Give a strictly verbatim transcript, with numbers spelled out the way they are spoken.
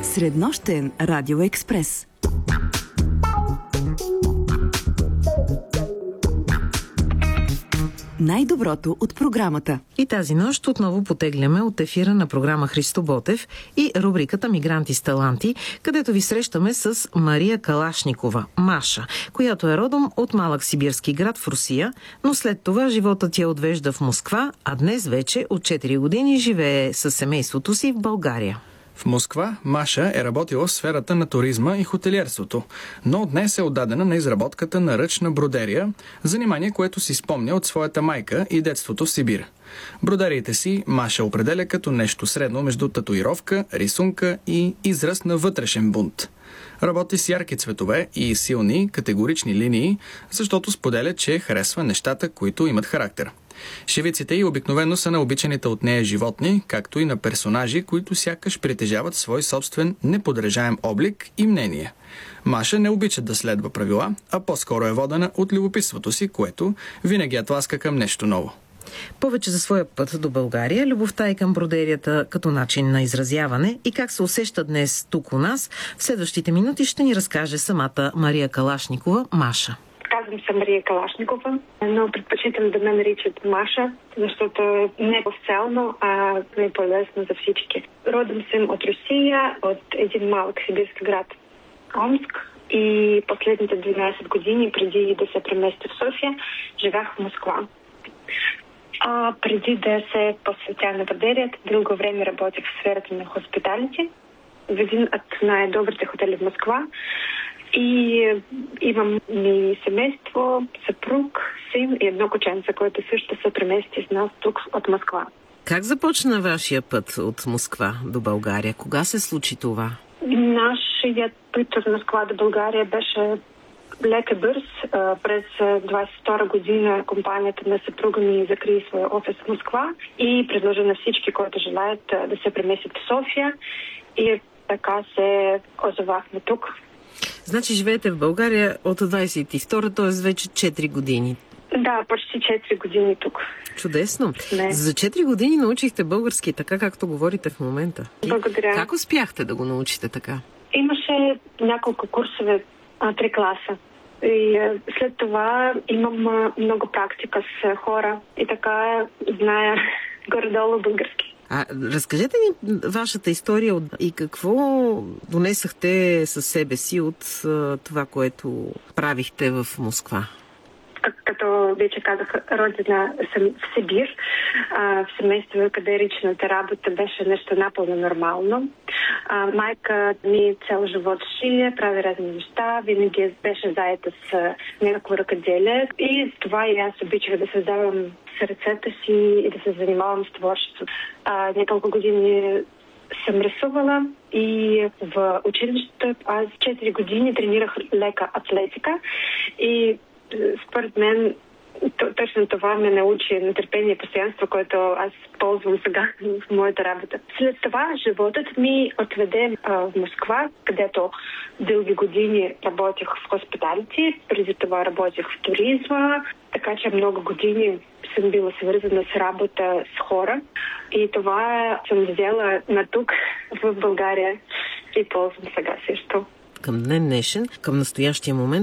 Среднощен радиоекспрес. Най-доброто от програмата. И тази нощ отново потегляме от ефира на програма Христо Ботев и рубриката Мигранти с таланти, където ви срещаме с Мария Калашникова, Маша, която е родом от малък сибирски град в Русия, но след това животът я отвежда в Москва, а днес вече от четири години живее със семейството си в България. В Москва Маша е работила в сферата на туризма и хотелиерството, но днес е отдадена на изработката на ръчна бродерия, занимание, което си спомня от своята майка и детството в Сибир. Бродериите си Маша определя като нещо средно между татуировка, рисунка и израз на вътрешен бунт. Работи с ярки цветове и силни, категорични линии, защото споделя, че харесва нещата, които имат характер. Шевиците й обикновено са на обичаните от нея животни, както и на персонажи, които сякаш притежават свой собствен неподражаем облик и мнение. Маша не обича да следва правила, а по-скоро е водена от любопитството си, което винаги я тласка към нещо ново. Повече за своя път до България, любовта и към бродерията като начин на изразяване и как се усеща днес тук у нас, в следващите минути ще ни разкаже самата Мария Калашникова, Маша. Казвам се Мария Калашникова, но предпочитам да ме наричат Маша, защото не е официално, а не е по-лесно за всички. Родом съм от Русия, от един малък сибирски град Омск, и последните дванадесет години, преди да се преместя в София, живях в Москва. А преди да се посветя на бродерията, дълго време работих в сферата на хоспиталите в един от най-добрите хотели в Москва. И имам ми семейство, съпруг, син и едно кученце, което също се премести с нас тук от Москва. Как започна вашия път от Москва до България? Кога се случи това? Нашият път от Москва до България беше лек и бърз. През двадесет и втора година компанията на съпруга ми закри своя офис в Москва и предложи на всички, които желаят, да се преместят в София. И така се озовахме тук. Значи живеете в България от двадесет и втора, т.е. вече четири години. Да, почти четири години тук. Чудесно. Не. За четири години научихте български, така както говорите в момента. Благодаря. Как успяхте да го научите така? Имаше няколко курсове, три класа. И след това имам много практика с хора и така зная горе-долу български. А разкажете ни вашата история и какво донесахте със себе си от това, което правихте в Москва? Като вече казах, родина съм в Сибир, в семейство, къде личната работа беше нещо напълно нормално. А, майка ми цял живот шие, прави разни неща, винаги беше заета с някакво ръкоделие и това и аз обичах да създавам сърцето си и да се занимавам с творчество. А, няколко години съм рисувала и в училището аз четири години тренирах лека атлетика и според мен точно това ме научи на търпение и постоянство, което аз ползвам сега в моята работа. След това животът ми отведе а, в Москва, където дълги години работих в хоспиталите, преди това работих в туризма, така че много години съм била свързана с работа с хора и това съм взела на тук в България и ползвам сега също. Към днен днешен, към настоящия момент,